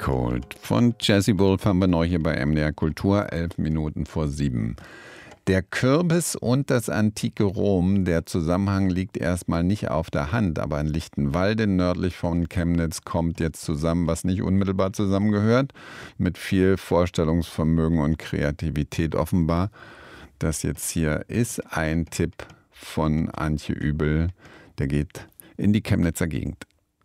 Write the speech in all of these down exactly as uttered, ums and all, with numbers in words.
Cold. Von Jesse Wolf haben wir neu hier bei M D R Kultur, elf Minuten vor sieben. Der Kürbis und das antike Rom, der Zusammenhang liegt erstmal nicht auf der Hand, aber in Lichtenwalde nördlich von Chemnitz kommt jetzt zusammen, was nicht unmittelbar zusammengehört, mit viel Vorstellungsvermögen und Kreativität offenbar. Das jetzt hier ist ein Tipp von Antje Übel, der geht in die Chemnitzer Gegend.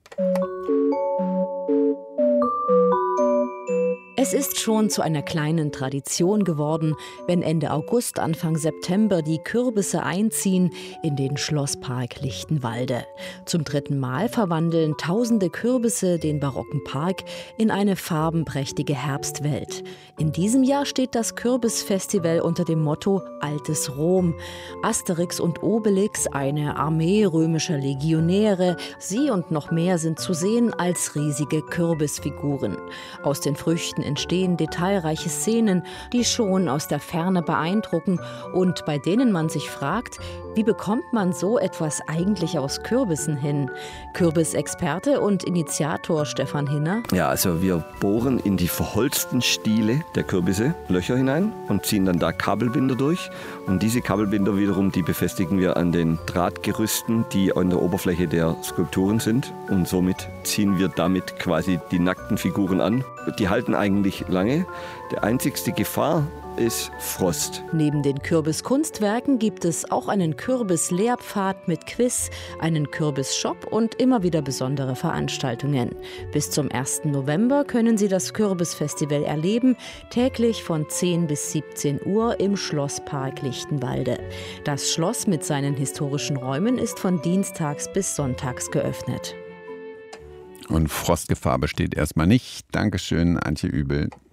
Es ist schon zu einer kleinen Tradition geworden, wenn Ende August, Anfang September die Kürbisse einziehen in den Schlosspark Lichtenwalde. Zum dritten Mal verwandeln tausende Kürbisse den barocken Park in eine farbenprächtige Herbstwelt. In diesem Jahr steht das Kürbisfestival unter dem Motto Altes Rom. Asterix und Obelix, eine Armee römischer Legionäre, sie und noch mehr sind zu sehen als riesige Kürbisfiguren. Aus den Früchten entstehen detailreiche Szenen, die schon aus der Ferne beeindrucken und bei denen man sich fragt, wie bekommt man so etwas eigentlich aus Kürbissen hin? Kürbisexperte und Initiator Stefan Hinner. Ja, also wir bohren in die verholzten Stiele der Kürbisse Löcher hinein und ziehen dann da Kabelbinder durch. Und diese Kabelbinder wiederum, die befestigen wir an den Drahtgerüsten, die an der Oberfläche der Skulpturen sind. Und somit ziehen wir damit quasi die nackten Figuren an. Die halten eigentlich lange. Die einzigste Gefahr ist Frost. Neben den Kürbiskunstwerken gibt es auch einen Kürbis-Lehrpfad mit Quiz, einen Kürbis-Shop und immer wieder besondere Veranstaltungen. Bis zum ersten November können Sie das Kürbisfestival erleben, täglich von zehn bis siebzehn Uhr im Schlosspark Lichtenwalde. Das Schloss mit seinen historischen Räumen ist von dienstags bis sonntags geöffnet. Und Frostgefahr besteht erstmal nicht. Dankeschön, Antje Übel.